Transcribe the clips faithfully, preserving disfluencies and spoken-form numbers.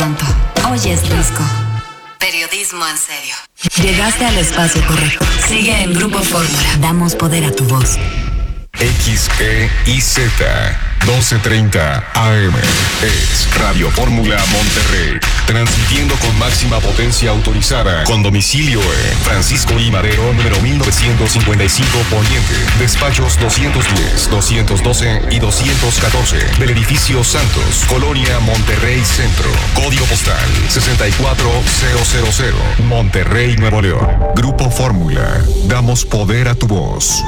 pronto. Hoy es Risco. Periodismo en serio. Llegaste al espacio correcto. Sigue en Grupo Fórmula. Damos poder a tu voz. X E I Z doce treinta A M es Radio Fórmula Monterrey, transmitiendo con máxima potencia autorizada, con domicilio en Francisco I. Madero, número mil novecientos cincuenta y cinco Poniente, despachos doscientos diez, doscientos doce y doscientos catorce, del edificio Santos, Colonia Monterrey Centro, código postal sesenta y cuatro mil, Monterrey, Nuevo León. Grupo Fórmula, damos poder a tu voz.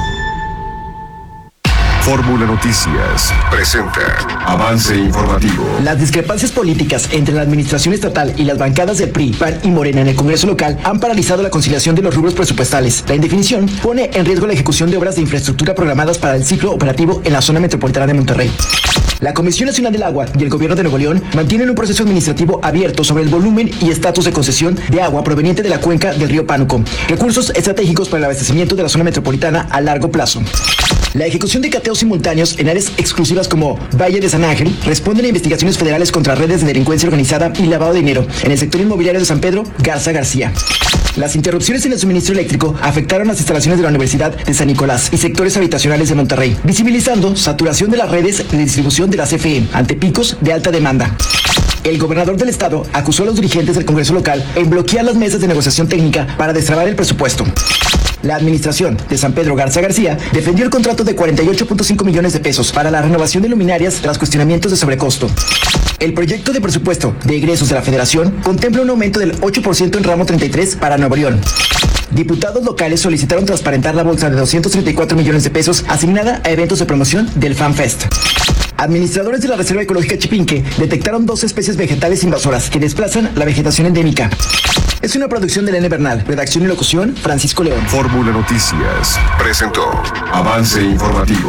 Fórmula Noticias presenta avance informativo. Las discrepancias políticas entre la administración estatal y las bancadas del P R I, P A N y Morena en el Congreso local han paralizado la conciliación de los rubros presupuestales. La indefinición pone en riesgo la ejecución de obras de infraestructura programadas para el ciclo operativo en la zona metropolitana de Monterrey. La Comisión Nacional del Agua y el Gobierno de Nuevo León mantienen un proceso administrativo abierto sobre el volumen y estatus de concesión de agua proveniente de la cuenca del río Pánuco, recursos estratégicos para el abastecimiento de la zona metropolitana a largo plazo. La ejecución de cateos simultáneos en áreas exclusivas como Valle de San Ángel responden a investigaciones federales contra redes de delincuencia organizada y lavado de dinero en el sector inmobiliario de San Pedro Garza García. Las interrupciones en el suministro eléctrico afectaron las instalaciones de la Universidad de San Nicolás y sectores habitacionales de Monterrey, visibilizando saturación de las redes de distribución de la C F E ante picos de alta demanda. El gobernador del estado acusó a los dirigentes del Congreso local en bloquear las mesas de negociación técnica para destrabar el presupuesto. La administración de San Pedro Garza García defendió el contrato de cuarenta y ocho punto cinco millones de pesos para la renovación de luminarias tras cuestionamientos de sobrecosto. El proyecto de presupuesto de egresos de la Federación contempla un aumento del ocho por ciento en ramo treinta y tres para Nuevo León. Diputados locales solicitaron transparentar la bolsa de doscientos treinta y cuatro millones de pesos asignada a eventos de promoción del FanFest. Administradores de la Reserva Ecológica Chipinque detectaron dos especies vegetales invasoras que desplazan la vegetación endémica. Es una producción de Elena Bernal, redacción y locución Francisco León. Fórmula Noticias presentó avance informativo.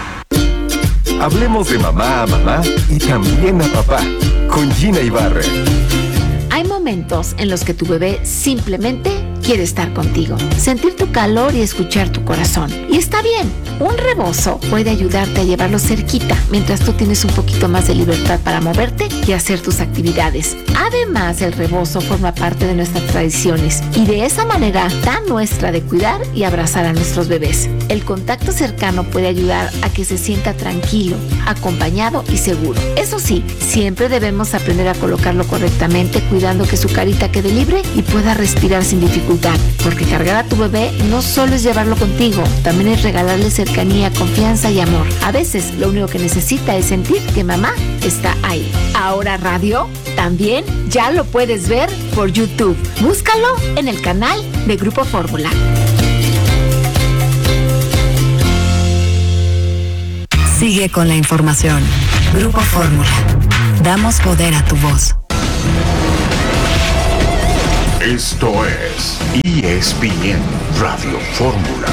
Hablemos de mamá a mamá y también a papá con Gina Ibarra. Hay momentos en los que tu bebé simplemente quiere estar contigo, sentir tu calor y escuchar tu corazón. Y está bien, un rebozo puede ayudarte a llevarlo cerquita mientras tú tienes un poquito más de libertad para moverte y hacer tus actividades. Además, el rebozo forma parte de nuestras tradiciones y de esa manera tan nuestra de cuidar y abrazar a nuestros bebés. El contacto cercano puede ayudar a que se sienta tranquilo, acompañado y seguro. Eso sí, siempre debemos aprender a colocarlo correctamente, cuidando que su carita quede libre y pueda respirar sin dificultad. Porque cargar a tu bebé no solo es llevarlo contigo, también es regalarle cercanía, confianza y amor. A veces lo único que necesita es sentir que mamá está ahí. Ahora Radio también ya lo puedes ver por YouTube. Búscalo en el canal de Grupo Fórmula. Sigue con la información. Grupo Fórmula. Damos poder a tu voz. Esto es E S P N Radio Fórmula.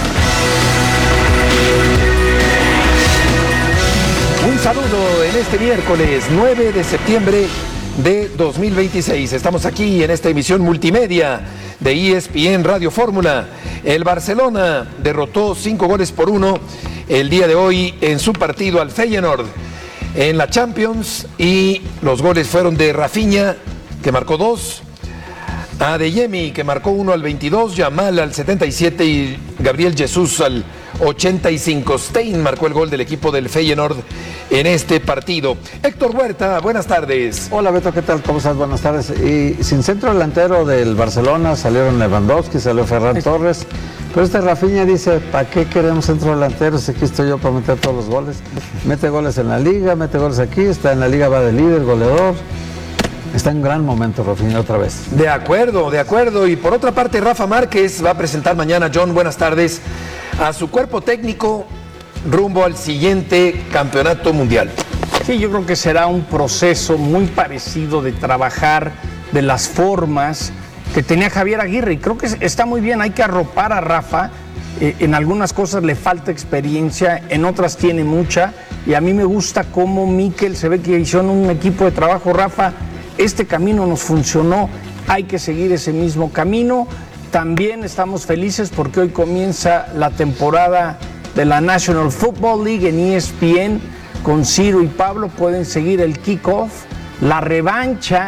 Un saludo en este miércoles nueve de septiembre de dos mil veintiséis. Estamos aquí en esta emisión multimedia de E S P N Radio Fórmula. El Barcelona derrotó cinco goles por uno el día de hoy en su partido al Feyenoord en la Champions, y los goles fueron de Rafinha, que marcó dos, Adeyemi, que marcó uno al veintidós, Yamal al setenta y siete y Gabriel Jesús al ochenta y cinco. Stein marcó el gol del equipo del Feyenoord en este partido. Héctor Huerta, buenas tardes. Hola Beto, ¿qué tal? ¿Cómo estás? Buenas tardes. Y sin centro delantero del Barcelona salieron Lewandowski, salió Ferran Torres, pero este Rafinha dice, ¿para qué queremos centro delantero si aquí estoy yo para meter todos los goles? Mete goles en la liga, mete goles aquí, está en la liga, va de líder, goleador. Está en un gran momento, Rafinha, otra vez. De acuerdo, de acuerdo. Y por otra parte, Rafa Márquez va a presentar mañana, John, buenas tardes, a su cuerpo técnico rumbo al siguiente campeonato mundial. Sí, yo creo que será un proceso muy parecido de trabajar de las formas que tenía Javier Aguirre. Y creo que está muy bien, hay que arropar a Rafa. Eh, en algunas cosas le falta experiencia, en otras tiene mucha. Y a mí me gusta cómo Mikel se ve que hicieron un equipo de trabajo. Rafa, este camino nos funcionó, hay que seguir ese mismo camino. También estamos felices porque hoy comienza la temporada de la National Football League en E S P N con Ciro y Pablo. Pueden seguir el kickoff, la revancha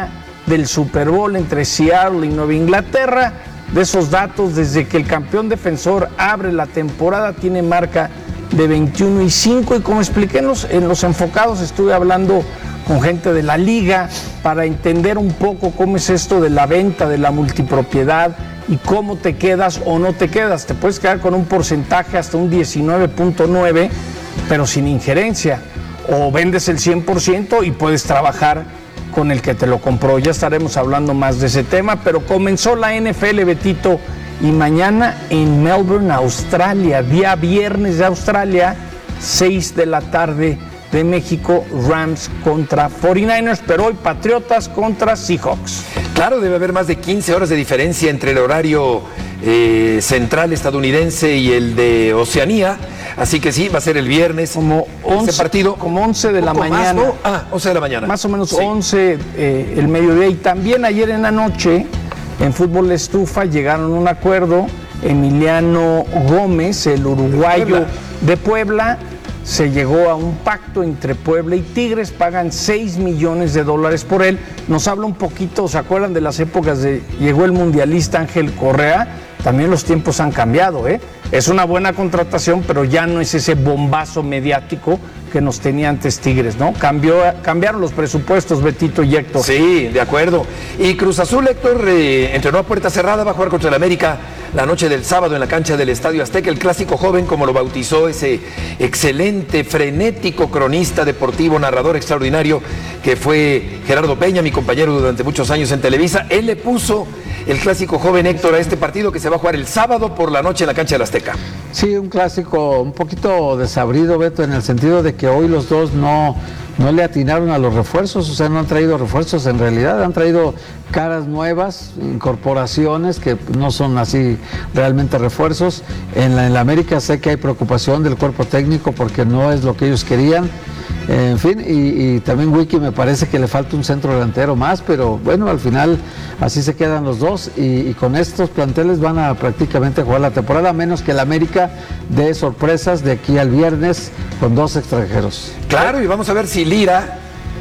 del Super Bowl entre Seattle y Nueva Inglaterra. De esos datos, desde que el campeón defensor abre la temporada, tiene marca de veintiuno y cinco, y como expliqué en los, en los enfocados, estuve hablando con gente de la liga para entender un poco cómo es esto de la venta, de la multipropiedad y cómo te quedas o no te quedas. Te puedes quedar con un porcentaje hasta un diecinueve punto nueve, pero sin injerencia, o vendes el cien por ciento y puedes trabajar con el que te lo compró. Ya estaremos hablando más de ese tema, pero comenzó la N F L, Betito, y mañana en Melbourne, Australia, día viernes de Australia, seis de la tarde de México, Rams contra cuarenta y nueve ers, pero hoy Patriotas contra Seahawks. Claro, debe haber más de quince horas de diferencia entre el horario eh, central estadounidense y el de Oceanía, así que sí, va a ser el viernes. Como once, partido, como once de la mañana. Más, ¿no? Ah, once de la mañana. Más o menos sí. once eh, el mediodía. Y también ayer en la noche, en fútbol de estufa, llegaron a un acuerdo. Emiliano Gómez, el uruguayo Puebla. de Puebla, se llegó a un pacto entre Puebla y Tigres, pagan seis millones de dólares por él. Nos habla un poquito, ¿se acuerdan de las épocas de llegó el mundialista Ángel Correa? También los tiempos han cambiado, ¿eh? Es una buena contratación, pero ya no es ese bombazo mediático que nos tenía antes Tigres, ¿no? Cambió, cambiaron los presupuestos, Betito y Héctor. Sí, de acuerdo. Y Cruz Azul, Héctor, eh, entrenó a puerta cerrada, va a jugar contra el América la noche del sábado en la cancha del Estadio Azteca, el clásico joven, como lo bautizó ese excelente, frenético cronista deportivo, narrador extraordinario, que fue Gerardo Peña, mi compañero durante muchos años en Televisa. Él le puso el clásico joven, Héctor, a este partido que se va a jugar el sábado por la noche en la cancha del Azteca. Sí, un clásico un poquito desabrido, Beto, en el sentido de que hoy los dos no, no le atinaron a los refuerzos, o sea, no han traído refuerzos en realidad, han traído caras nuevas, incorporaciones que no son así realmente refuerzos. En la, en la América sé que hay preocupación del cuerpo técnico porque no es lo que ellos querían. En fin, y, y también Wiki me parece que le falta un centro delantero más, pero bueno, al final así se quedan los dos y, y con estos planteles van a prácticamente jugar la temporada, a menos que el América dé sorpresas de aquí al viernes con dos extranjeros. Claro, y vamos a ver si Lira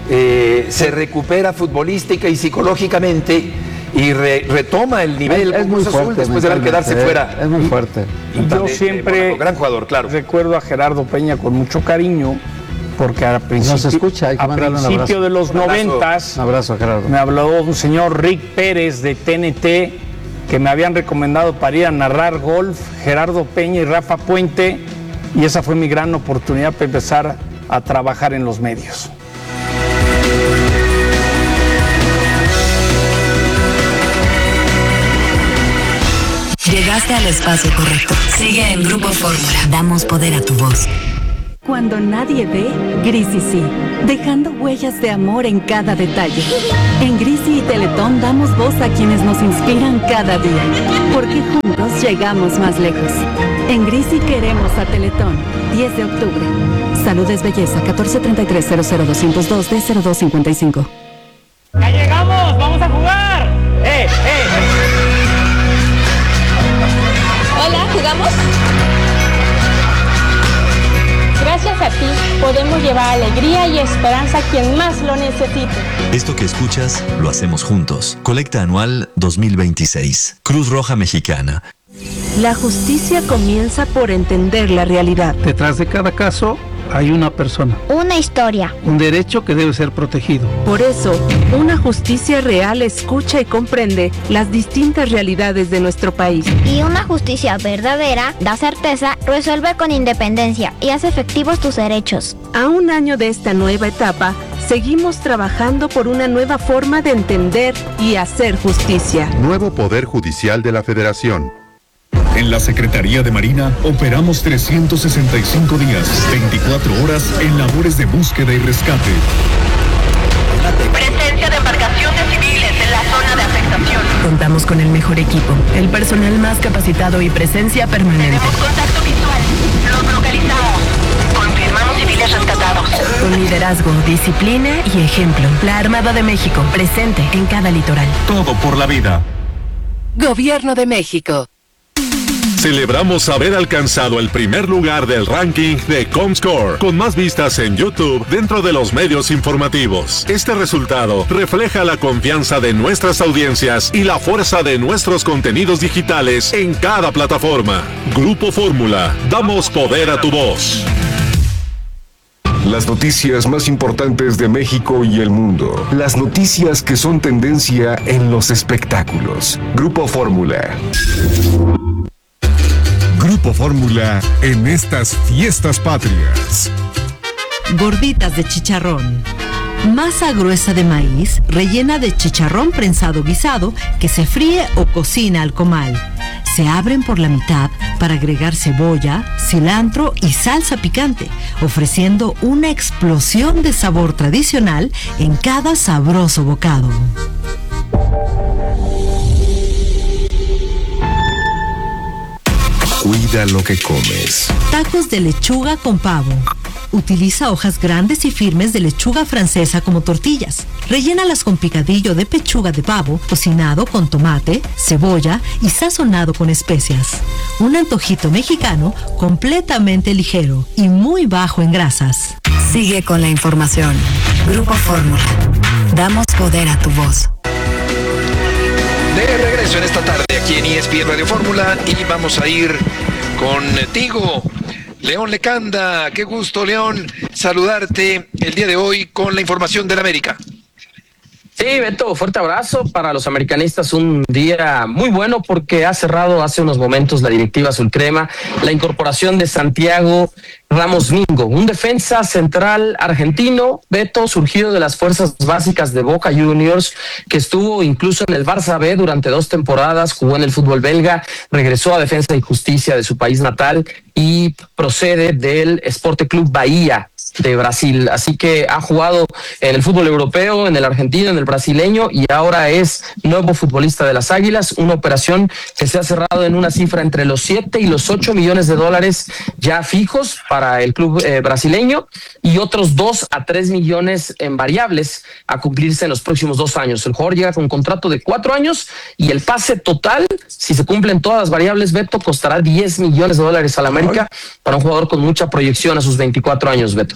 eh, se recupera futbolística y psicológicamente y re, retoma el nivel es, es muy fuerte, Azul después de haber quedarse eh, fuera. Es muy fuerte. Y yo siempre, eh, gran jugador, claro. Recuerdo a Gerardo Peña con mucho cariño, porque a principio, Nos escucha, hay que a principio de los noventas, un abrazo, Gerardo. Me habló un señor Rick Pérez de T N T que me habían recomendado para ir a narrar golf, Gerardo Peña y Rafa Puente, y esa fue mi gran oportunidad para empezar a trabajar en los medios. Llegaste al espacio correcto. Sigue en Grupo Fórmula. Damos poder a tu voz. Cuando nadie ve, Grisi sí, dejando huellas de amor en cada detalle. En Grisi y Teletón damos voz a quienes nos inspiran cada día, porque juntos llegamos más lejos. En Grisi queremos a Teletón. diez de octubre. Salud es belleza. catorce treinta y tres cero cero doscientos dos D cero dos cincuenta y cinco. ¡Ya llegamos! ¡Vamos a jugar! ¡Eh, eh! Hola, ¿jugamos? Gracias a ti podemos llevar alegría y esperanza a quien más lo necesite. Esto que escuchas lo hacemos juntos. Colecta Anual dos mil veintiséis. Cruz Roja Mexicana. La justicia comienza por entender la realidad. Detrás de cada caso hay una persona. Una historia. Un derecho que debe ser protegido. Por eso, una justicia real escucha y comprende las distintas realidades de nuestro país. Y una justicia verdadera da certeza, resuelve con independencia y hace efectivos tus derechos. A un año de esta nueva etapa, seguimos trabajando por una nueva forma de entender y hacer justicia. Nuevo Poder Judicial de la Federación. En la Secretaría de Marina operamos trescientos sesenta y cinco días, veinticuatro horas en labores de búsqueda y rescate. Presencia de embarcaciones civiles en la zona de afectación. Contamos con el mejor equipo, el personal más capacitado y presencia permanente. Tenemos contacto visual. Los localizamos. Confirmamos civiles rescatados. Con liderazgo, disciplina y ejemplo. La Armada de México, presente en cada litoral. Todo por la vida. Gobierno de México. Celebramos haber alcanzado el primer lugar del ranking de Comscore, con más vistas en YouTube dentro de los medios informativos. Este resultado refleja la confianza de nuestras audiencias y la fuerza de nuestros contenidos digitales en cada plataforma. Grupo Fórmula, damos poder a tu voz. Las noticias más importantes de México y el mundo. Las noticias que son tendencia en los espectáculos. Grupo Fórmula. Grupo Fórmula en estas fiestas patrias. Gorditas de chicharrón. Masa gruesa de maíz rellena de chicharrón prensado guisado que se fríe o cocina al comal. Se abren por la mitad para agregar cebolla, cilantro y salsa picante, ofreciendo una explosión de sabor tradicional en cada sabroso bocado. Cuida lo que comes. Tacos de lechuga con pavo. Utiliza hojas grandes y firmes de lechuga francesa como tortillas. Rellénalas con picadillo de pechuga de pavo, cocinado con tomate, cebolla y sazonado con especias. Un antojito mexicano completamente ligero y muy bajo en grasas. Sigue con la información. Grupo Fórmula. Damos poder a tu voz. De regreso en esta tarde aquí en E S P N Radio Fórmula y vamos a ir contigo, León Lecanda. Qué gusto, León, saludarte el día de hoy con la información del América. Sí, Beto, fuerte abrazo para los americanistas, un día muy bueno porque ha cerrado hace unos momentos la directiva azul crema la incorporación de Santiago Ramos Mingo, un defensa central argentino, Beto, surgido de las fuerzas básicas de Boca Juniors, que estuvo incluso en el Barça B durante dos temporadas, jugó en el fútbol belga, regresó a Defensa y Justicia de su país natal y procede del Esporte Club Bahía de Brasil, así que ha jugado en el fútbol europeo, en el argentino, en el brasileño y ahora es nuevo futbolista de las Águilas, una operación que se ha cerrado en una cifra entre los siete y los ocho millones de dólares ya fijos para el club eh, brasileño y otros dos a tres millones en variables a cumplirse en los próximos dos años. El jugador llega con un contrato de cuatro años y el pase total, si se cumplen todas las variables, Beto, costará diez millones de dólares a la América para un jugador con mucha proyección a sus veinticuatro años, Beto.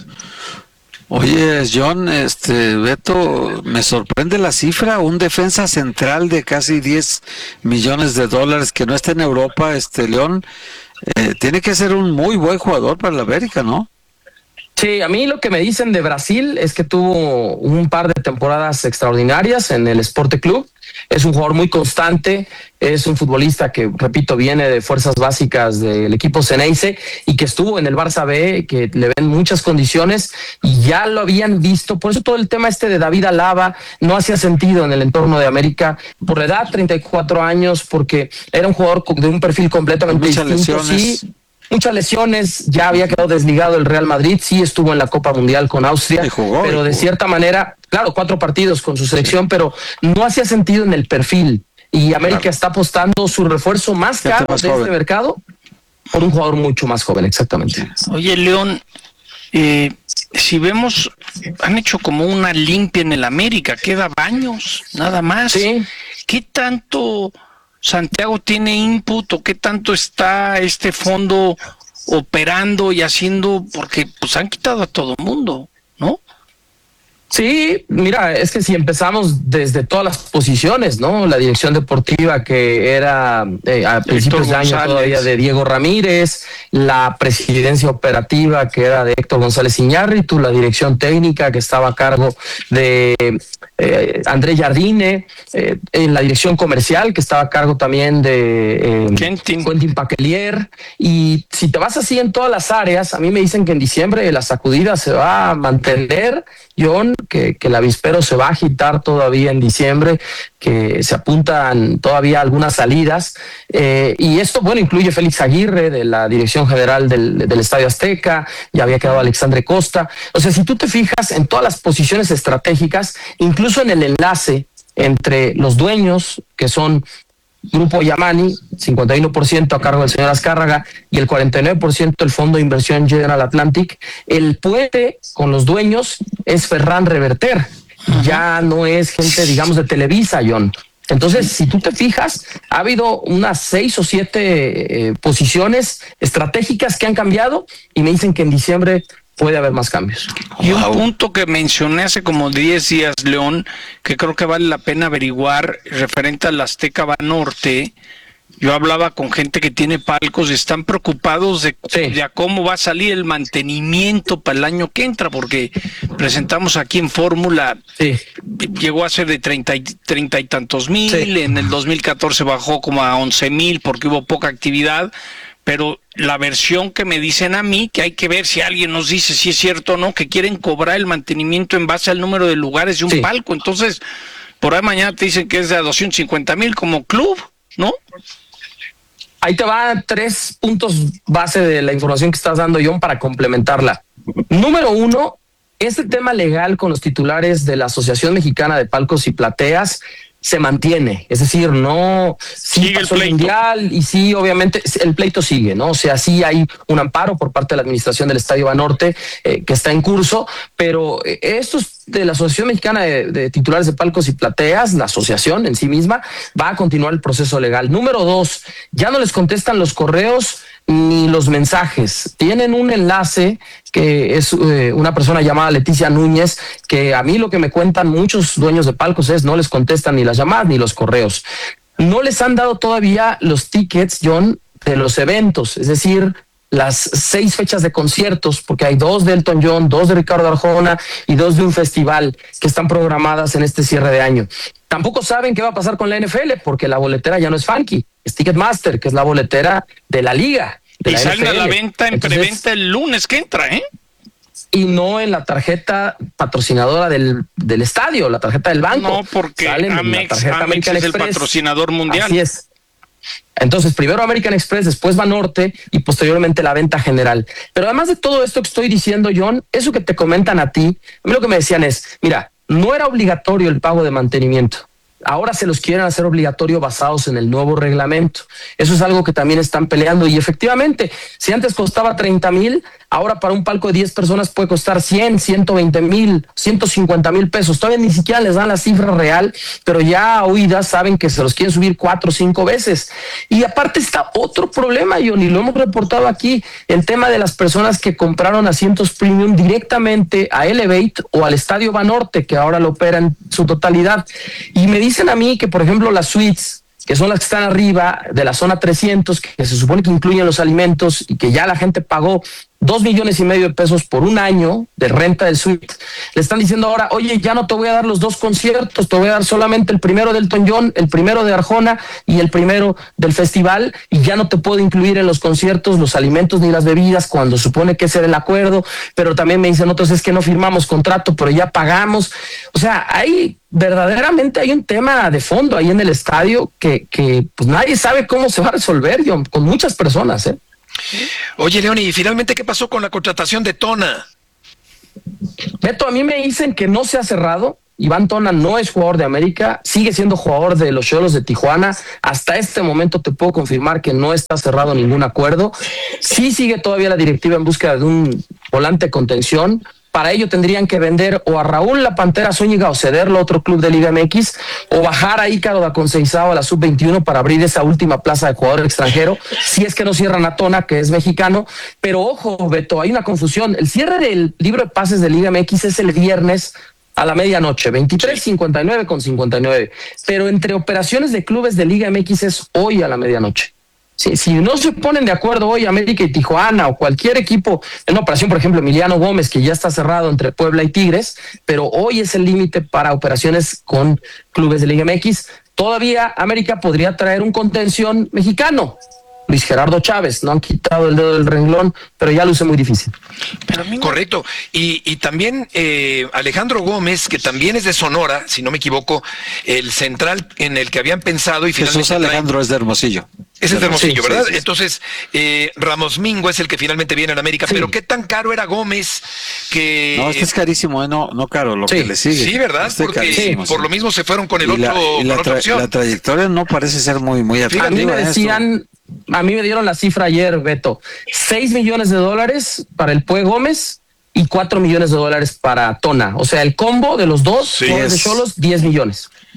Oye, John, este, Beto, me sorprende la cifra, un defensa central de casi diez millones de dólares que no está en Europa, este, León, eh, tiene que ser un muy buen jugador para la América, ¿no? Sí, a mí lo que me dicen de Brasil es que tuvo un par de temporadas extraordinarias en el Esporte Club. Es un jugador muy constante, es un futbolista que, repito, viene de fuerzas básicas del equipo Ceneice y que estuvo en el Barça B, que le ven muchas condiciones y ya lo habían visto. Por eso todo el tema este de David Alaba no hacía sentido en el entorno de América por la edad, treinta y cuatro años, porque era un jugador de un perfil completamente muchas distinto. Lesiones. Sí, muchas lesiones, ya había quedado desligado el Real Madrid, sí estuvo en la Copa Mundial con Austria, jugó, pero de cierta manera, claro, cuatro partidos con su selección, sí, pero no hacía sentido en el perfil. Y América claro. está apostando su refuerzo más caro más de joven. este mercado por un jugador mucho más joven, exactamente. Oye, León, eh, si vemos, han hecho como una limpia en el América, queda Baños, nada más. Sí. ¿Qué tanto Santiago tiene input o qué tanto está este fondo operando y haciendo? Porque pues han quitado a todo mundo, ¿no? Sí, mira, es que si empezamos desde todas las posiciones, ¿no? La dirección deportiva que era eh, a principios de año todavía de Diego Ramírez, la presidencia operativa que era de Héctor González Iñárritu, la dirección técnica que estaba a cargo de eh, Andrés Jardine, eh, en la dirección comercial que estaba a cargo también de eh, Quentin. Quentin Paquelier, y si te vas así en todas las áreas, a mí me dicen que en diciembre la sacudida se va a mantener, John, que, que el avispero se va a agitar todavía en diciembre, que se apuntan todavía algunas salidas, eh, y esto, bueno, incluye Félix Aguirre de la dirección general del, del Estadio Azteca, ya había quedado Alexandre Costa. O sea, si tú te fijas en todas las posiciones estratégicas, incluso en el enlace entre los dueños, que son Grupo Yamani, cincuenta y uno por ciento a cargo del señor Azcárraga y el cuarenta y nueve por ciento el Fondo de Inversión General Atlantic, el puente con los dueños es Ferran Reverter. Uh-huh. Ya no es gente, digamos, de Televisa, John. Entonces, si tú te fijas, ha habido unas seis o siete eh, posiciones estratégicas que han cambiado y me dicen que en diciembre puede haber más cambios. Y un punto que mencioné hace como diez días, León, que creo que vale la pena averiguar, referente al Azteca Banorte. Yo hablaba con gente que tiene palcos y están preocupados de, sí. de a cómo va a salir el mantenimiento para el año que entra, porque presentamos aquí en Fórmula, sí. llegó a ser de treinta y, treinta y tantos mil, sí. en el dos mil catorce bajó como a once mil porque hubo poca actividad, pero la versión que me dicen a mí, que hay que ver si alguien nos dice si es cierto o no, que quieren cobrar el mantenimiento en base al número de lugares de un sí. palco. Entonces, por ahí mañana te dicen que es de a doscientos cincuenta mil como club, ¿no? Ahí te van tres puntos base de la información que estás dando, John, para complementarla. Número uno, este tema legal con los titulares de la Asociación Mexicana de Palcos y Plateas se mantiene, es decir, no sí pasó el mundial y sí, obviamente el pleito sigue, ¿no? O sea, sí hay un amparo por parte de la administración del Estadio Banorte eh, que está en curso, pero eh, estos de la Asociación Mexicana de, de Titulares de Palcos y Plateas, la asociación en sí misma, va a continuar el proceso legal. Número dos, ya no les contestan los correos ni los mensajes. Tienen un enlace que es eh, una persona llamada Leticia Núñez, que a mí lo que me cuentan muchos dueños de palcos es no les contestan ni las llamadas ni los correos. No les han dado todavía los tickets, John, de los eventos, es decir, las seis fechas de conciertos, porque hay dos de Elton John, dos de Ricardo Arjona y dos de un festival que están programadas en este cierre de año. Tampoco saben qué va a pasar con la N F L, porque la boletera ya no es Funky, es Ticketmaster, que es la boletera de la liga. De y la sale N F L. a la venta en Entonces, preventa el lunes que entra, ¿eh? Y no en la tarjeta patrocinadora del, del estadio, la tarjeta del banco. No, porque Salen Amex, la tarjeta Amex American es Express. el patrocinador mundial. Así es. Entonces, primero American Express, después Banorte y posteriormente la venta general. Pero además de todo esto que estoy diciendo, John, eso que te comentan a ti, a mí lo que me decían es, mira, no era obligatorio el pago de mantenimiento. Ahora se los quieren hacer obligatorio basados en el nuevo reglamento. Eso es algo que también están peleando. Y efectivamente, si antes costaba treinta mil, ahora para un palco de diez personas puede costar cien, ciento veinte mil, ciento cincuenta mil pesos. Todavía ni siquiera les dan la cifra real, pero ya a oídas saben que se los quieren subir cuatro o cinco veces. Y aparte está otro problema, John, y lo hemos reportado aquí, el tema de las personas que compraron asientos premium directamente a Elevate o al Estadio Banorte, que ahora lo opera en su totalidad. Y me dicen a mí que, por ejemplo, las suites, que son las que están arriba de la zona trescientos, que se supone que incluyen los alimentos y que ya la gente pagó dos millones y medio de pesos por un año de renta del suite, le están diciendo ahora, oye, ya no te voy a dar los dos conciertos, te voy a dar solamente el primero del Elton John, el primero de Arjona y el primero del festival, y ya no te puedo incluir en los conciertos los alimentos ni las bebidas, cuando supone que ese era el acuerdo. Pero también me dicen otros, es que no firmamos contrato, pero ya pagamos. O sea, hay verdaderamente hay un tema de fondo ahí en el estadio que, que pues nadie sabe cómo se va a resolver, John, con muchas personas, ¿eh? Oye, León, y finalmente, ¿qué pasó con la contratación de Tona? Beto, a mí me dicen que no se ha cerrado. Iván Tona no es jugador de América, sigue siendo jugador de los Xolos de Tijuana. Hasta este momento te puedo confirmar que no está cerrado ningún acuerdo. Sí sigue todavía la directiva en búsqueda de un volante de contención. Para ello tendrían que vender o a Raúl La Pantera Zúñiga o cederlo a otro club de Liga M X, o bajar a Ícaro da Conceizao a la sub veintiuno para abrir esa última plaza de jugador extranjero, si es que no cierran a Tona, que es mexicano. Pero ojo, Beto, hay una confusión. El cierre del libro de pases de Liga M X es el viernes a la medianoche, veintitrés cincuenta y nueve con cincuenta y nueve. Pero entre operaciones de clubes de Liga M X es hoy a la medianoche. Si, si no se ponen de acuerdo hoy América y Tijuana o cualquier equipo, en una operación, por ejemplo, Emiliano Gómez, que ya está cerrado entre Puebla y Tigres, pero hoy es el límite para operaciones con clubes de Liga M X, todavía América podría traer un contención mexicano. Luis Gerardo Chávez, no han quitado el dedo del renglón, pero ya luce muy difícil. Pero no... Correcto. Y, y también eh, Alejandro Gómez, que también es de Sonora, si no me equivoco, el central en el que habían pensado y finalmente... Jesús Alejandro trae... es de Hermosillo. Ese es de Hermosillo, sí, ¿verdad? Sí, sí, sí. Entonces, eh, Ramos Mingo es el que finalmente viene a América. Sí. Pero ¿qué tan caro era Gómez? Que No, este es carísimo, ¿eh? no, no caro, lo sí. que le sigue. Sí, ¿verdad? Este Porque sí, por sí. lo mismo se fueron con el y otro, la, y la, con otra tra opción. La trayectoria no parece ser muy, muy atractiva. A mí me decían... A mí me dieron la cifra ayer, Beto. seis millones de dólares para el Pue Gómez y cuatro millones de dólares para Tona. O sea, el combo de los dos, sí, de Xolos, diez millones.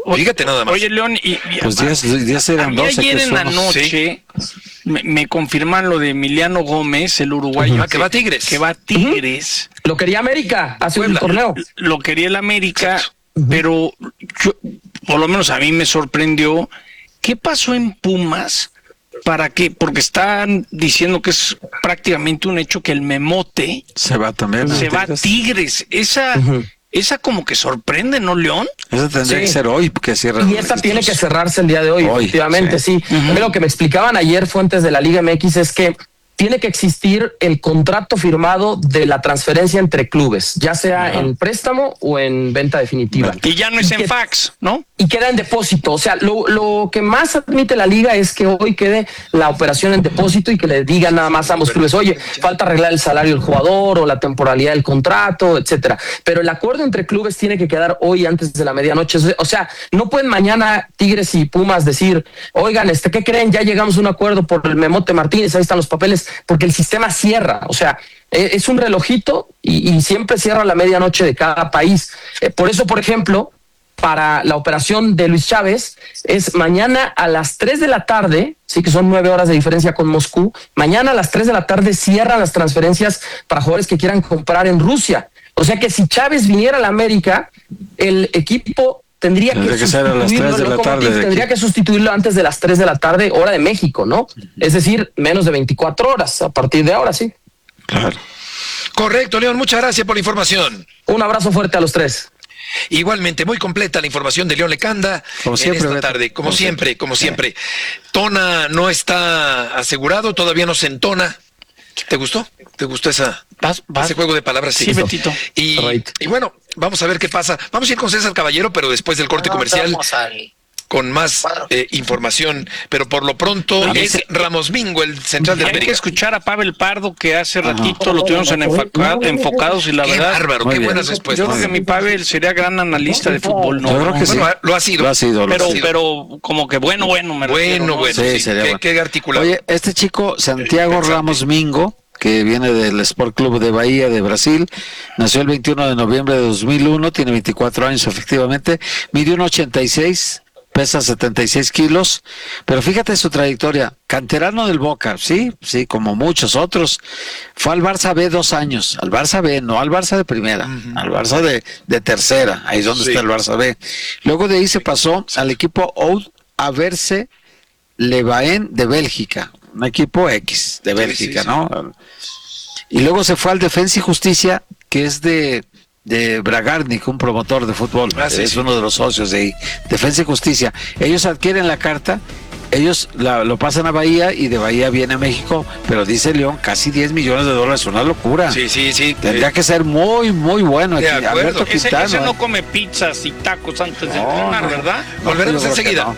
Fíjate nada más. Oye, León, y, y pues días eran doce. Ayer en la noche sí. me, me confirman lo de Emiliano Gómez, el uruguayo. Ah, que va a Tigres. Que va a Tigres. Uh-huh. Lo quería América, hace un torneo. Lo quería el América, uh-huh. pero yo, por lo menos a mí me sorprendió. ¿Qué pasó en Pumas? ¿Para qué? Porque están diciendo que es prácticamente un hecho que el Memote se va también. Se va a Tigres. Esa, uh-huh. esa como que sorprende, ¿no, León? Esa tendría sí. que ser hoy, porque cierra. Y esta tiene que cerrarse el día de hoy, hoy efectivamente, sí. sí. Uh-huh. Lo que me explicaban ayer fuentes de la Liga M X es que tiene que existir el contrato firmado de la transferencia entre clubes, ya sea uh-huh. en préstamo o en venta definitiva. Y ya no es y en que, fax, ¿no? Y queda en depósito. O sea, lo, lo que más admite la liga es que hoy quede la operación en depósito y que le digan nada más a ambos clubes, oye, falta arreglar el salario del jugador o la temporalidad del contrato, etcétera. Pero el acuerdo entre clubes tiene que quedar hoy antes de la medianoche. O sea, no pueden mañana Tigres y Pumas decir, oigan, este, ¿qué creen? Ya llegamos a un acuerdo por el Memote Martínez, ahí están los papeles, porque el sistema cierra, o sea, es un relojito y, y siempre cierra la medianoche de cada país. Eh, por eso, por ejemplo, para la operación de Luis Chávez es mañana a las tres de la tarde, sí que son nueve horas de diferencia con Moscú, mañana a las tres de la tarde cierran las transferencias para jugadores que quieran comprar en Rusia. O sea que si Chávez viniera a la América, el equipo tendría, tendría que, que ser a las tres de la tarde. De tendría que sustituirlo antes de las tres de la tarde, hora de México, ¿no? Es decir, menos de veinticuatro horas a partir de ahora, sí. Claro. Correcto, León, muchas gracias por la información. Un abrazo fuerte a los tres. Igualmente, muy completa la información de León Lecanda como en siempre, esta tarde, como, como siempre, siempre, como siempre. Tona no está asegurado, todavía no se entona. ¿Te gustó? ¿Te gustó esa, vas, vas. ese juego de palabras? Sí, sí Betito. Y, right. y bueno, vamos a ver qué pasa. Vamos a ir con César Caballero, pero después del corte no, comercial. Vamos a... con más eh, información, pero por lo pronto Oye, es Ramos Mingo, el central de América. Hay que escuchar a Pavel Pardo, que hace ratito Ajá. lo tuvimos en enfoca, enfocados y la qué verdad... bárbaro, qué buenas respuestas. Yo creo que mi Pavel sería gran analista de fútbol, ¿no? Yo creo que sí. Bueno, lo ha sido. Lo ha sido, lo pero, ha sido. pero como que bueno, bueno, me Bueno, refiero, ¿no? bueno, sí, sí. Qué, qué articulado. Oye, este chico, Santiago Ramos Mingo, que viene del Sport Club de Bahía de Brasil, nació el veintiuno de noviembre de dos mil uno, tiene veinticuatro años efectivamente, midió un ochenta y seis, pesa setenta y seis kilos, pero fíjate su trayectoria, canterano del Boca, sí, sí, como muchos otros, fue al Barça B dos años, al Barça B, no al Barça de primera, uh-huh. al Barça de, de tercera, ahí es donde sí. está el Barça B. Luego de ahí se pasó al equipo Oud Averse Levaen de Bélgica, un equipo X de Bélgica, sí, sí, ¿no? Sí. Y luego se fue al Defensa y Justicia, que es de, de Bragarnik, un promotor de fútbol, ah, sí, es sí. uno de los socios de ahí, Defensa y Justicia. Ellos adquieren la carta, ellos la, lo pasan a Bahía y de Bahía viene a México, pero dice León, casi diez millones de dólares, una locura. Sí, sí, sí. Tendría eh, que ser muy, muy bueno. De aquí. Alberto Quintana, ese, ese no come pizzas y tacos antes de entrenar, no, ¿verdad? No, Volveremos enseguida.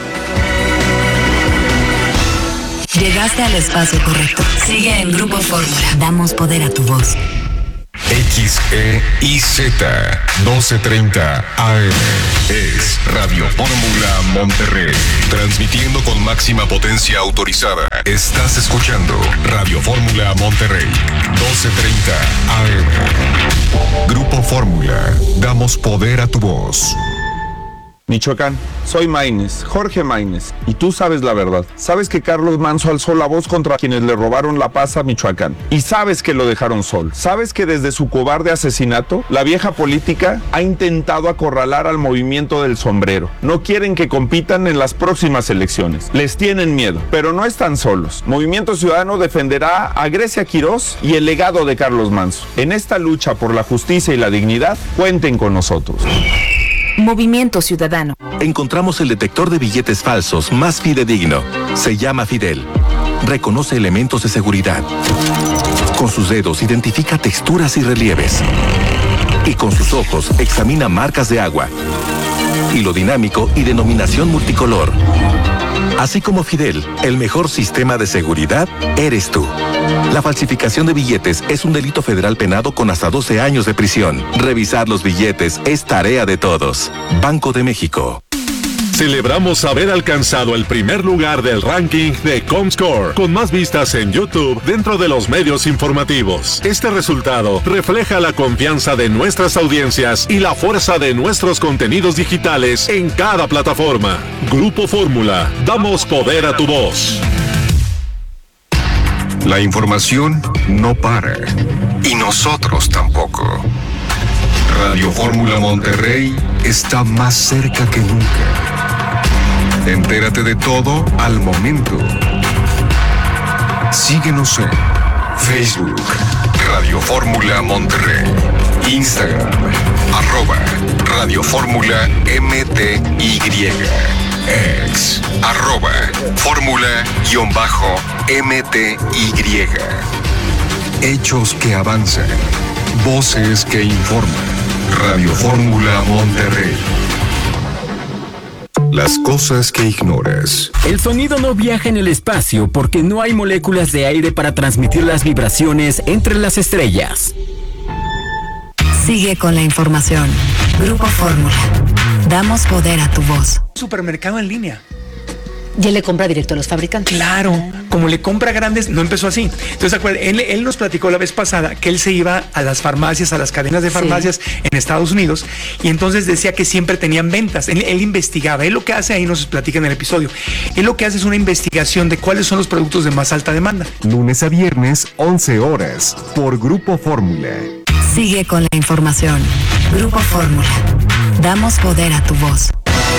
Llegaste al espacio correcto. Sigue en Grupo Fórmula. Damos poder a tu voz. X E I Z doce treinta A M es Radio Fórmula Monterrey, transmitiendo con máxima potencia autorizada. Estás escuchando Radio Fórmula Monterrey, doce treinta A M. Grupo Fórmula, damos poder a tu voz. Michoacán, soy Maínez, Jorge Maínez, y tú sabes la verdad. Sabes que Carlos Manso alzó la voz contra quienes le robaron la paz a Michoacán. Y sabes que lo dejaron sol. Sabes que desde su cobarde asesinato, la vieja política ha intentado acorralar al movimiento del sombrero. No quieren que compitan en las próximas elecciones. Les tienen miedo, pero no están solos. Movimiento Ciudadano defenderá a Grecia Quirós y el legado de Carlos Manso. En esta lucha por la justicia y la dignidad, cuenten con nosotros. Movimiento Ciudadano. Encontramos el detector de billetes falsos más fidedigno. Se llama Fidel. Reconoce elementos de seguridad. Con sus dedos identifica texturas y relieves. Y con sus ojos examina marcas de agua. Hilo dinámico y denominación multicolor. Así como Fidel, el mejor sistema de seguridad eres tú. La falsificación de billetes es un delito federal penado con hasta doce años de prisión. Revisar los billetes es tarea de todos. Banco de México. Celebramos haber alcanzado el primer lugar del ranking de Comscore, con más vistas en YouTube dentro de los medios informativos. Este resultado refleja la confianza de nuestras audiencias y la fuerza de nuestros contenidos digitales en cada plataforma. Grupo Fórmula, damos poder a tu voz. La información no para, y nosotros tampoco. Radio Fórmula Monterrey está más cerca que nunca. Entérate de todo al momento. Síguenos en Facebook, Radio Fórmula Monterrey, Instagram, arroba Radio Fórmula M T Y, ex, arroba Fórmula-M T Y. Hechos que avanzan, voces que informan. Radio Fórmula Monterrey. Las cosas que ignoras. El sonido no viaja en el espacio porque no hay moléculas de aire para transmitir las vibraciones entre las estrellas. Sigue con la información. Grupo Fórmula. Damos poder a tu voz. Supermercado en línea. Y él le compra directo a los fabricantes. Claro, como le compra grandes, no empezó así. Entonces, acuérdense, él, él nos platicó la vez pasada que él se iba a las farmacias, a las cadenas de farmacias sí. en Estados Unidos, y entonces decía que siempre tenían ventas. Él, él investigaba. Él lo que hace, ahí nos platica en el episodio, él lo que hace es una investigación de cuáles son los productos de más alta demanda. Lunes a viernes, once horas, por Grupo Fórmula. Sigue con la información. Grupo Fórmula. Damos poder a tu voz.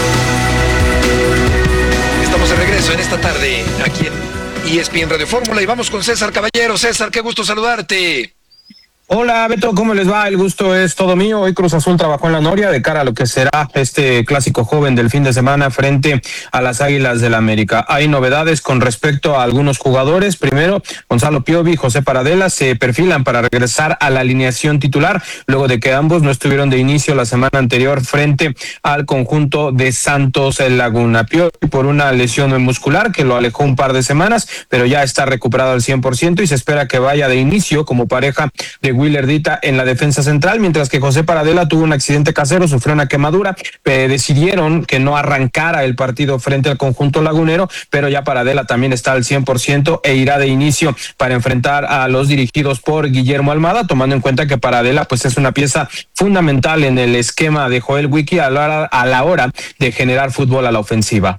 Estamos de regreso en esta tarde aquí en E S P N Radio Fórmula y vamos con César Caballero. César, qué gusto saludarte. Hola Beto, ¿cómo les va? El gusto es todo mío. Hoy Cruz Azul trabajó en la Noria de cara a lo que será este clásico joven del fin de semana frente a las Águilas del América. Hay novedades con respecto a algunos jugadores. Primero, Gonzalo Piovi y José Paradela se perfilan para regresar a la alineación titular, luego de que ambos no estuvieron de inicio la semana anterior frente al conjunto de Santos Laguna. Piovi por una lesión muscular que lo alejó un par de semanas, pero ya está recuperado al cien por ciento y se espera que vaya de inicio como pareja de Willer Dita en la defensa central, mientras que José Paradela tuvo un accidente casero, sufrió una quemadura, eh, decidieron que no arrancara el partido frente al conjunto lagunero, pero ya Paradela también está al cien por ciento e irá de inicio para enfrentar a los dirigidos por Guillermo Almada, tomando en cuenta que Paradela pues es una pieza fundamental en el esquema de Joel Wiki a la hora, a la hora de generar fútbol a la ofensiva.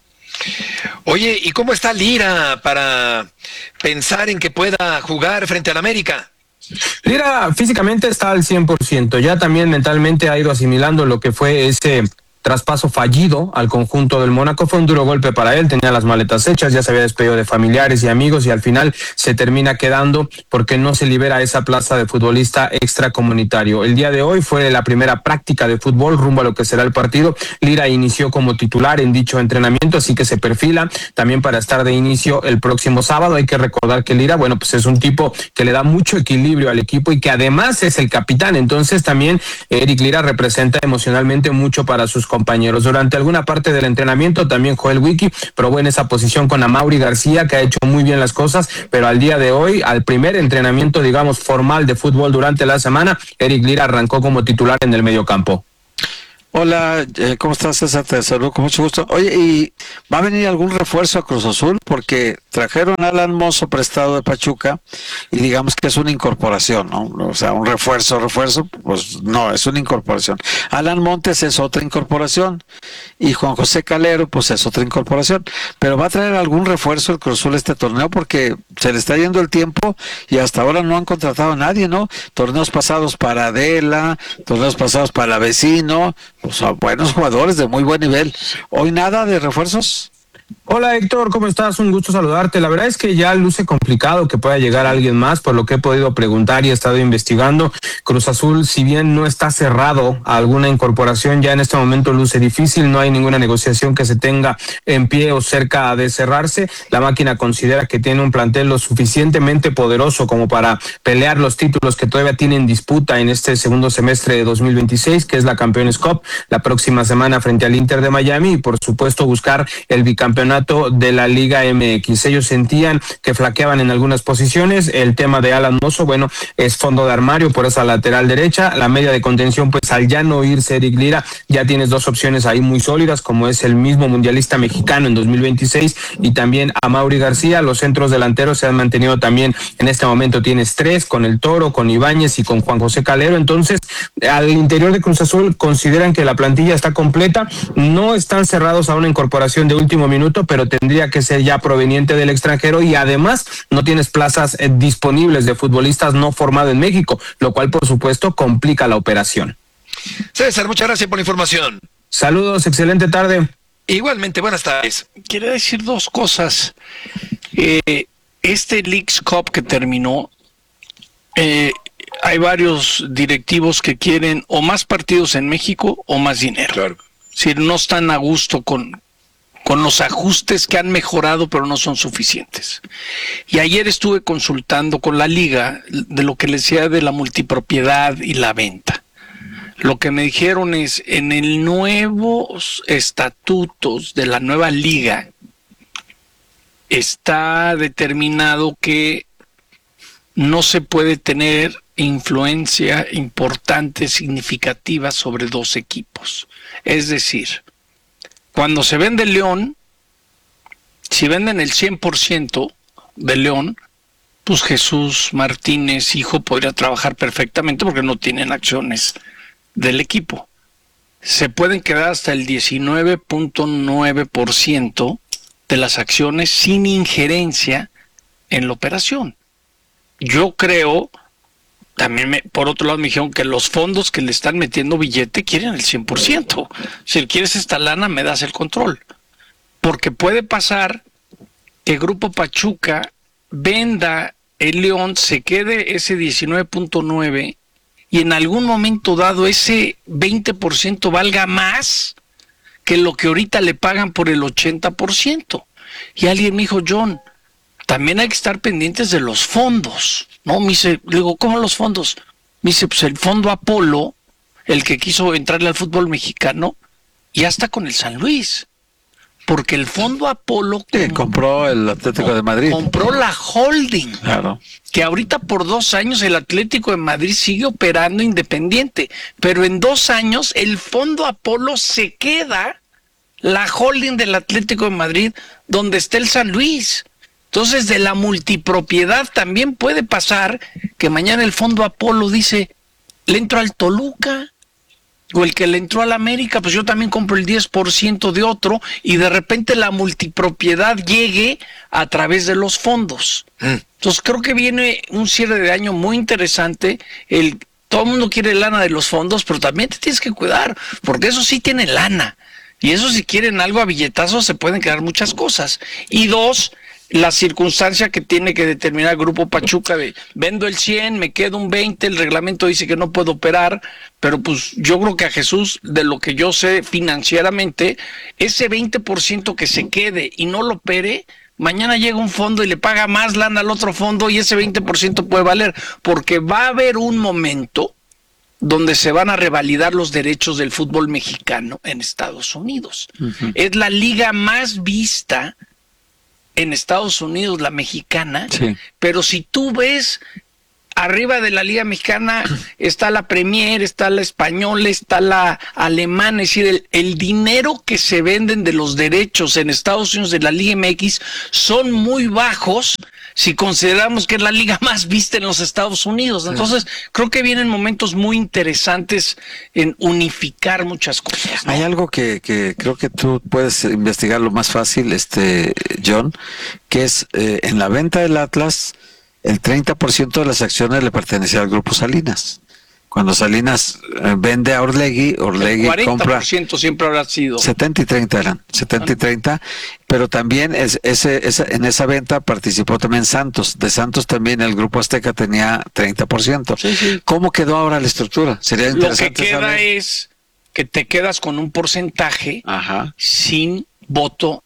Oye, ¿y cómo está Lira para pensar en que pueda jugar frente al América? Lira físicamente está al cien por ciento, ya también mentalmente ha ido asimilando lo que fue ese traspaso fallido al conjunto del Mónaco. Fue un duro golpe para él, tenía las maletas hechas, ya se había despedido de familiares y amigos y al final se termina quedando porque no se libera esa plaza de futbolista extracomunitario. El día de hoy fue la primera práctica de fútbol rumbo a lo que será el partido. Lira inició como titular en dicho entrenamiento, así que se perfila también para estar de inicio el próximo sábado. Hay que recordar que Lira, bueno, pues es un tipo que le da mucho equilibrio al equipo y que además es el capitán, entonces también Eric Lira representa emocionalmente mucho para sus compañeros. Durante alguna parte del entrenamiento también Joel Wiki probó en esa posición con Amaury García, que ha hecho muy bien las cosas, pero al día de hoy, al primer entrenamiento, digamos, formal de fútbol durante la semana, Eric Lira arrancó como titular en el mediocampo. Hola, eh, ¿cómo estás, César? Te saludo con mucho gusto. Oye, ¿y va a venir algún refuerzo a Cruz Azul? Porque trajeron a Alan Mozo prestado de Pachuca y digamos que es una incorporación, ¿no? O sea, un refuerzo, refuerzo, pues no, es una incorporación. Alan Montes es otra incorporación y Juan José Calero, pues es otra incorporación. Pero ¿va a traer algún refuerzo el Cruz Azul este torneo? Porque se le está yendo el tiempo y hasta ahora no han contratado a nadie, ¿no? Torneos pasados para Adela, torneos pasados para Vecino, pues son buenos jugadores de muy buen nivel. ¿Hoy nada de refuerzos? Hola Héctor, ¿cómo estás? Un gusto saludarte. La verdad es que ya luce complicado que pueda llegar alguien más, por lo que he podido preguntar y he estado investigando. Cruz Azul, si bien no está cerrado a alguna incorporación, ya en este momento luce difícil, no hay ninguna negociación que se tenga en pie o cerca de cerrarse. La máquina considera que tiene un plantel lo suficientemente poderoso como para pelear los títulos que todavía tienen disputa en este segundo semestre de dos mil veintiséis, que es la Campeones Cup, la próxima semana frente al Inter de Miami, y por supuesto buscar el bicampeonato campeonato de la Liga M X. Ellos sentían que flaqueaban en algunas posiciones. El tema de Alan Mozo, bueno, es fondo de armario por esa lateral derecha. La media de contención, pues al ya no irse Eric Lira, ya tienes dos opciones ahí muy sólidas, como es el mismo mundialista mexicano en dos mil veintiséis y también a Mauri García. Los centros delanteros se han mantenido también, en este momento tienes tres, con el Toro, con Ibáñez y con Juan José Calero. Entonces, al interior de Cruz Azul consideran que la plantilla está completa, no están cerrados a una incorporación de último minuto, pero tendría que ser ya proveniente del extranjero, y además no tienes plazas eh, disponibles de futbolistas no formados en México, lo cual por supuesto complica la operación. César, muchas gracias por la información. Saludos, excelente tarde. Igualmente, buenas tardes. Quiero decir dos cosas. Eh, este Leagues Cup que terminó, eh, hay varios directivos que quieren o más partidos en México o más dinero. Claro. Es decir, no están a gusto con, con los ajustes que han mejorado, pero no son suficientes. Y ayer estuve consultando con la liga de lo que les decía de la multipropiedad y la venta. Lo que me dijeron es, en el nuevos estatutos de la nueva liga está determinado que no se puede tener influencia importante, significativa sobre dos equipos. Es decir, cuando se vende León, si venden el cien por ciento de León, pues Jesús Martínez, hijo, podría trabajar perfectamente porque no tienen acciones del equipo. Se pueden quedar hasta el diecinueve punto nueve por ciento de las acciones sin injerencia en la operación. Yo creo, también me, por otro lado me dijeron que los fondos que le están metiendo billete quieren el cien por ciento. Si quieres esta lana, me das el control. Porque puede pasar que Grupo Pachuca venda el León, se quede ese diecinueve punto nueve y en algún momento dado ese veinte por ciento valga más que lo que ahorita le pagan por el ochenta por ciento. Y alguien me dijo, John, también hay que estar pendientes de los fondos, ¿no? Me dice, le digo, ¿cómo los fondos? Me dice, pues el fondo Apolo, el que quiso entrarle al fútbol mexicano, ya está con el San Luis. Porque el fondo Apolo sí, compró el Atlético de Madrid. Compró la holding. Claro. Que ahorita por dos años el Atlético de Madrid sigue operando independiente. Pero en dos años el fondo Apolo se queda la holding del Atlético de Madrid donde está el San Luis. Entonces, de la multipropiedad también puede pasar que mañana el fondo Apolo dice, le entro al Toluca. O el que le entró al América, pues yo también compro el diez por ciento de otro, y de repente la multipropiedad llegue a través de los fondos. Mm. Entonces creo que viene un cierre de año muy interesante. El, todo el mundo quiere lana de los fondos, pero también te tienes que cuidar, porque eso sí tiene lana. Y eso, si quieren algo a billetazos, se pueden quedar muchas cosas. Y dos, la circunstancia que tiene que determinar el Grupo Pachuca de vendo el cien, me quedo un veinte, el reglamento dice que no puedo operar, pero pues yo creo que a Jesús, de lo que yo sé financieramente, ese veinte por ciento que se quede y no lo opere, mañana llega un fondo y le paga más lana al otro fondo y ese veinte por ciento puede valer, porque va a haber un momento donde se van a revalidar los derechos del fútbol mexicano en Estados Unidos. Uh-huh. Es la liga más vista en Estados Unidos, la mexicana, sí. Pero si tú ves, arriba de la Liga Mexicana está la Premier, está la Española, está la Alemana, es decir, el, el dinero que se venden de los derechos en Estados Unidos de la Liga M X son muy bajos si consideramos que es la liga más vista en los Estados Unidos. Entonces, sí. Creo que vienen momentos muy interesantes en unificar muchas cosas, ¿no? Hay algo que, que creo que tú puedes investigarlo más fácil, este John, que es eh, en la venta del Atlas, el treinta por ciento de las acciones le pertenecía al Grupo Salinas. Cuando Salinas eh, vende a Orlegui, Orlegui el cuarenta por ciento compra... siempre habrá sido. setenta y treinta eran, setenta y treinta, pero también es, ese, esa, en esa venta participó también Santos. De Santos también el Grupo Azteca tenía treinta por ciento. Sí, sí. ¿Cómo quedó ahora la estructura? Sería interesante. Lo que queda saber. Es que te quedas con un porcentaje, ajá, sin voto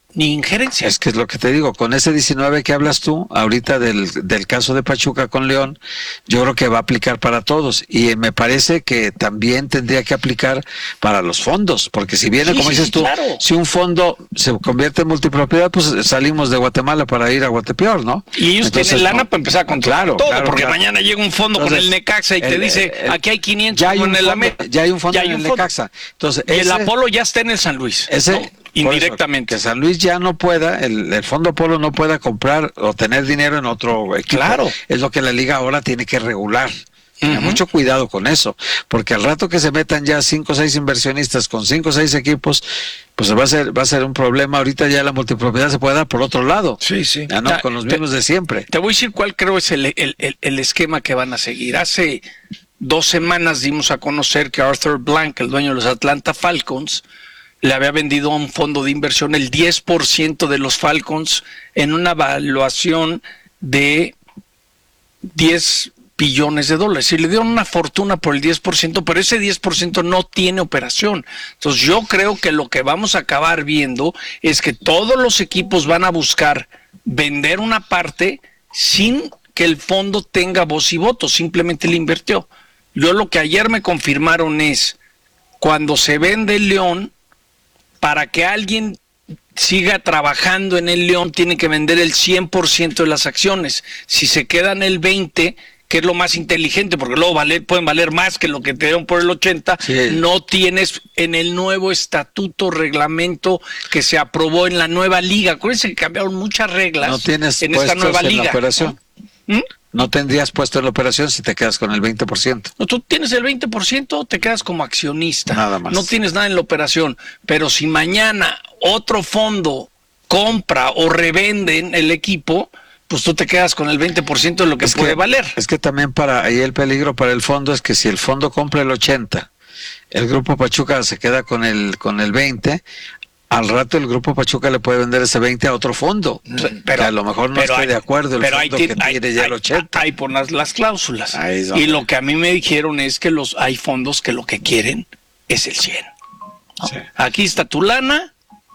ni injerencia. Es que es lo que te digo, con ese diecinueve que hablas tú, ahorita del, del caso de Pachuca con León, yo creo que va a aplicar para todos, y me parece que también tendría que aplicar para los fondos, porque si viene, Sí, como sí, dices sí, tú, claro. si un fondo se convierte en multipropiedad, pues salimos de Guatemala para ir a Guatepeor, ¿no? Y ellos Entonces, tienen lana no, para empezar con claro, todo, claro, porque claro. mañana llega un fondo Entonces, con el Necaxa y te el- dice, el- aquí hay quinientos ya hay como un en el fondo, Amet. ya hay un fondo Ya hay en un el fondo. Necaxa. Entonces, Y el ese- Apolo ya está en el San Luis, Ese, ¿no? por Indirectamente. eso, que San Luis ya no pueda, el, el Fondo Polo no pueda comprar o tener dinero en otro equipo. Claro. Es lo que la liga ahora tiene que regular. Tenga mucho cuidado con eso, porque al rato que se metan ya cinco o seis inversionistas con cinco o seis equipos, pues va a ser va a ser un problema. Ahorita ya la multipropiedad se puede dar por otro lado. Sí, sí. Ya no, Ya, con los te- mismos de siempre. Te voy a decir cuál creo es el, el, el, el esquema que van a seguir. Hace dos semanas dimos a conocer que Arthur Blank, el dueño de los Atlanta Falcons, le había vendido a un fondo de inversión el diez por ciento de los Falcons en una valuación de diez billones de dólares. Y le dieron una fortuna por el diez por ciento, pero ese diez por ciento no tiene operación. Entonces yo creo que lo que vamos a acabar viendo es que todos los equipos van a buscar vender una parte sin que el fondo tenga voz y voto, simplemente le invirtió. Yo lo que ayer me confirmaron es, cuando se vende el León, para que alguien siga trabajando en el León, tiene que vender el cien por ciento de las acciones. Si se quedan el veinte, que es lo más inteligente, porque luego valer, pueden valer más que lo que te dieron por el ochenta, sí. No tienes en el nuevo estatuto, reglamento que se aprobó en la nueva liga. Acuérdense que cambiaron muchas reglas No tienes en esta nueva en liga. la operación. ¿Mm? No tendrías puesto en la operación si te quedas con el veinte por ciento. No, tú tienes el veinte por ciento, te quedas como accionista. Nada más. No tienes nada en la operación. Pero si mañana otro fondo compra o revenden el equipo, pues tú te quedas con el veinte por ciento de lo que es puede que, valer. Es que también para ahí el peligro para el fondo es que si el fondo compra el ochenta, el Grupo Pachuca se queda con el con el veinte, al rato el Grupo Pachuca le puede vender ese veinte a otro fondo. Pero, que a lo mejor no esté hay, de acuerdo el pero fondo hay, que hay, tiene ya hay, el ochenta. Hay por las, las cláusulas. Ahí y lo que a mí me dijeron es que los hay fondos que lo que quieren es el cien. ¿No? Sí. Aquí está tu lana.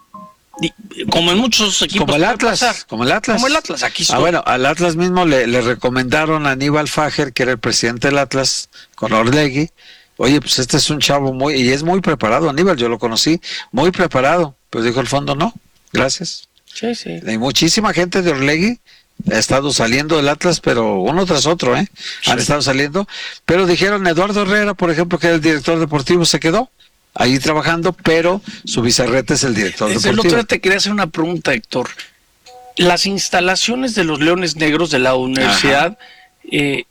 Y, como en muchos equipos como el Atlas pasar. como el Atlas como el Atlas aquí estoy. Ah, bueno, al Atlas mismo le, le recomendaron a Aníbal Fager, que era el presidente del Atlas, con Orlegui. Oye, pues este es un chavo muy, y es muy preparado, Aníbal, yo lo conocí, muy preparado. Pues dijo el fondo, no, gracias. Sí, sí. Hay muchísima gente de Orlegui ha estado saliendo del Atlas, pero uno tras otro, ¿eh? Sí. Han estado saliendo, pero dijeron, Eduardo Herrera, por ejemplo, que era el director deportivo, se quedó ahí trabajando, pero su vicerrete es el director Desde deportivo. El otro día te quería hacer una pregunta, Héctor. Las instalaciones de los Leones Negros de la universidad, eh,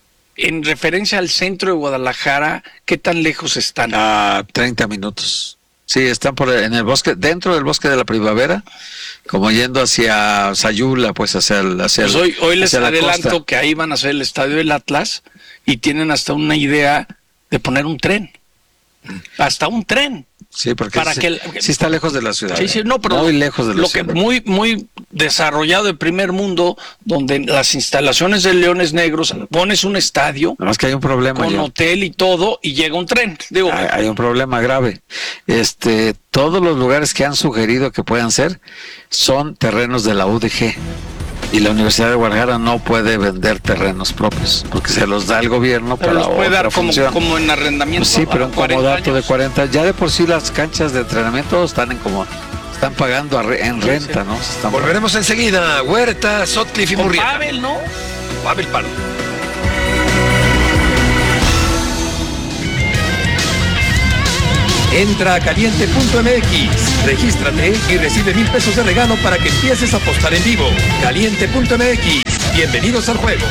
en referencia al centro de Guadalajara, ¿qué tan lejos están? A treinta minutos. Sí, están por en el bosque, dentro del bosque de la Primavera, como yendo hacia Sayula, pues hacia el hacia pues el, hoy, hoy les hacia adelanto que ahí van a hacer el estadio del Atlas y tienen hasta una idea de poner un tren. Hasta un tren. Sí, porque para sí, que el, sí está lejos de la ciudad. Sí, sí, no, pero muy lejos de la lo ciudad. que muy muy desarrollado de primer mundo, donde las instalaciones de Leones Negros pones un estadio. Nada más que hay un problema con ya. hotel y todo y llega un tren. Digo, hay, hay un problema grave. Este, todos los lugares que han sugerido que puedan ser son terrenos de la U D G. Y la Universidad de Guadalajara no puede vender terrenos propios, porque se los da el gobierno pero para los puede otra dar como, función. como en arrendamiento. Pues sí, pero un comodato de cuarenta. Ya de por sí las canchas de entrenamiento están en como están pagando a re, en renta, ¿no? Se están Volveremos pagando. Enseguida. Huerta, Sotcliffe y Con Murrieta. Pavel, ¿no? Pavel Pardo. Entra a caliente punto m x, regístrate y recibe mil pesos de regalo para que empieces a apostar en vivo. caliente punto m x, bienvenidos al juego.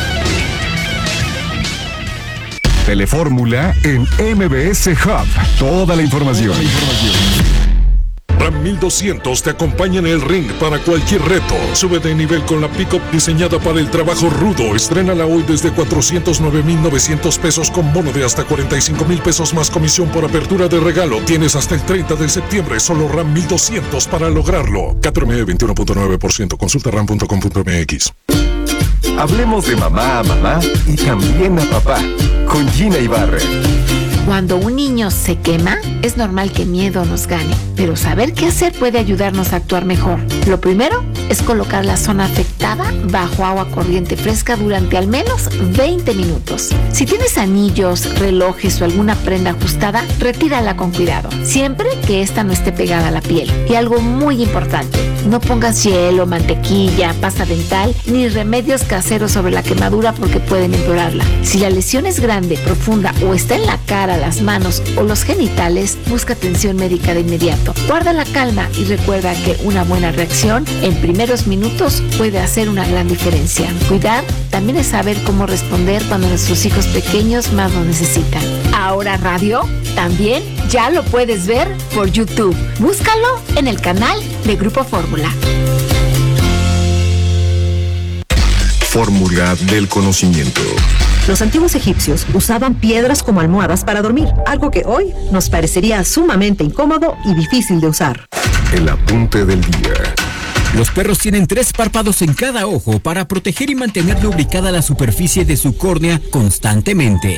Telefórmula en M B S Hub. Toda la información. Toda la información. Ram mil doscientos te acompaña en el ring para cualquier reto. Sube de nivel con la pick-up diseñada para el trabajo rudo. Estrénala hoy desde cuatrocientos nueve mil novecientos pesos con bono de hasta cuarenta y cinco mil pesos más comisión por apertura de regalo. Tienes hasta el treinta de septiembre. Solo Ram mil doscientos para lograrlo. Cat R M veintiuno punto nueve por ciento. Consulta ram punto com punto m x. Hablemos de mamá a mamá y también a papá. Con Gina Ibarre. Cuando un niño se quema, es normal que miedo nos gane, pero saber qué hacer puede ayudarnos a actuar mejor. Lo primero es colocar la zona afectada bajo agua corriente fresca durante al menos veinte minutos. Si tienes anillos, relojes o alguna prenda ajustada, retírala con cuidado, siempre que esta no esté pegada a la piel. Y algo muy importante, no pongas hielo, mantequilla, pasta dental ni remedios caseros sobre la quemadura porque pueden empeorarla. Si la lesión es grande, profunda o está en la cara, las manos o los genitales, busca atención médica de inmediato. Guarda la calma y recuerda que una buena reacción en primeros minutos puede hacer una gran diferencia. Cuidar también es saber cómo responder cuando nuestros hijos pequeños más lo necesitan. Ahora Radio también ya lo puedes ver por YouTube. Búscalo en el canal de Grupo Fórmula. Fórmula del conocimiento. Los antiguos egipcios usaban piedras como almohadas para dormir, algo que hoy nos parecería sumamente incómodo y difícil de usar. El apunte del día. Los perros tienen tres párpados en cada ojo para proteger y mantener lubricada la superficie de su córnea constantemente.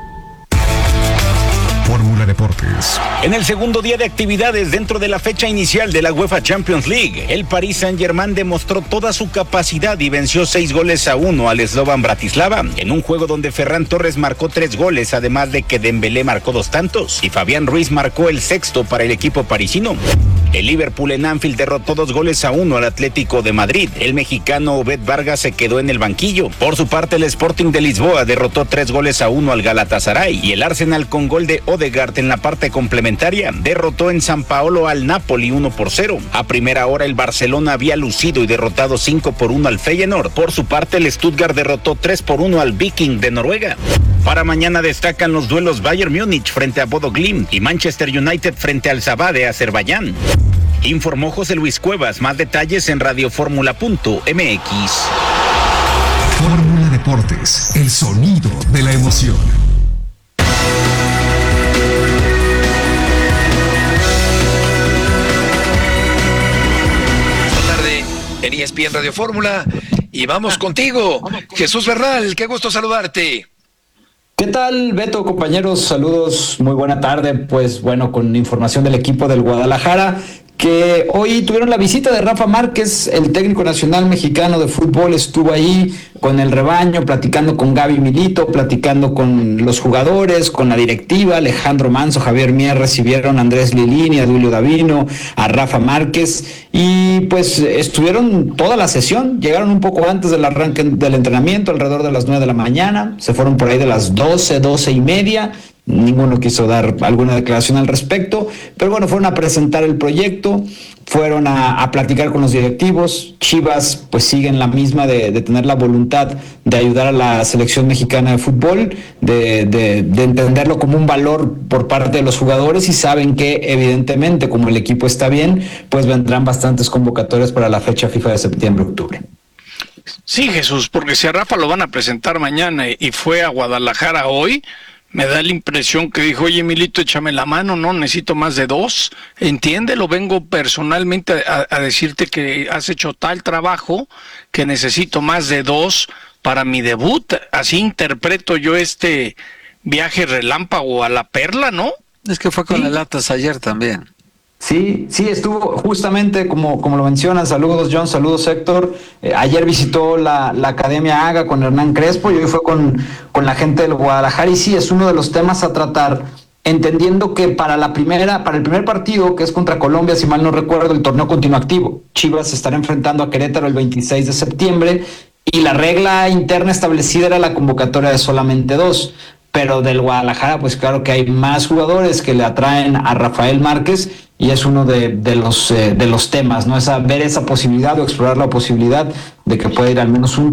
Fórmula Deportes. En el segundo día de actividades dentro de la fecha inicial de la UEFA Champions League, el Paris Saint-Germain demostró toda su capacidad y venció seis goles a uno al Slovan Bratislava, en un juego donde Ferran Torres marcó tres goles, además de que Dembélé marcó dos tantos y Fabián Ruiz marcó el sexto para el equipo parisino. El Liverpool en Anfield derrotó dos goles a uno al Atlético de Madrid. El mexicano Obed Vargas se quedó en el banquillo. Por su parte, el Sporting de Lisboa derrotó tres goles a uno al Galatasaray y el Arsenal, con gol de Odegaard en la parte complementaria, derrotó en San Paolo al Napoli uno por cero. A primera hora, el Barcelona había lucido y derrotado cinco por uno al Feyenoord. Por su parte, el Stuttgart derrotó tres por uno al Viking de Noruega. Para mañana destacan los duelos Bayern Múnich frente a Bodo Glimt y Manchester United frente al Sabah de Azerbaiyán. Informó José Luis Cuevas. Más detalles en radioformula punto m x. Fórmula Deportes, el sonido de la emoción. Esta tarde en E S P N Radio Fórmula y vamos contigo, Jesús Bernal, qué gusto saludarte. ¿Qué tal, Beto, compañeros? Saludos, muy buena tarde. Pues bueno, con información del equipo del Guadalajara, que hoy tuvieron la visita de Rafa Márquez, el técnico nacional mexicano de fútbol, estuvo ahí con el rebaño, platicando con Gaby Milito, platicando con los jugadores, con la directiva. Alejandro Manso, Javier Mier recibieron a Andrés Lilini, a Dulio Davino, a Rafa Márquez, y pues estuvieron toda la sesión. Llegaron un poco antes del arranque del entrenamiento, alrededor de las nueve de la mañana, se fueron por ahí de las doce, doce y media. Ninguno quiso dar alguna declaración al respecto, pero bueno, fueron a presentar el proyecto, fueron a, a platicar con los directivos. Chivas pues siguen la misma de, de tener la voluntad de ayudar a la selección mexicana de fútbol, de, de, de entenderlo como un valor por parte de los jugadores, y saben que evidentemente, como el equipo está bien, pues vendrán bastantes convocatorias para la fecha FIFA de septiembre-octubre. Sí, Jesús, porque si a Rafa lo van a presentar mañana y fue a Guadalajara hoy, me da la impresión que dijo, oye, Milito, échame la mano, no, necesito más de dos. Entiéndelo, vengo personalmente a, a decirte que has hecho tal trabajo que necesito más de dos para mi debut. Así interpreto yo este viaje relámpago a la Perla, ¿no? Es que fue con sí. el Atlas ayer también. Sí, sí, estuvo justamente como, como lo mencionan. Saludos, John, saludos, Héctor. Eh, ayer visitó la, la Academia Haga con Hernán Crespo y hoy fue con, con la gente del Guadalajara, y sí, es uno de los temas a tratar, entendiendo que para la primera, para el primer partido, que es contra Colombia, si mal no recuerdo, el torneo continúa activo. Chivas se estará enfrentando a Querétaro el veintiséis de septiembre y la regla interna establecida era la convocatoria de solamente dos. Pero del Guadalajara, pues claro que hay más jugadores que le atraen a Rafael Márquez, y es uno de, de los eh, de los temas, ¿no? Esa, ver esa posibilidad o explorar la posibilidad de que pueda ir al menos un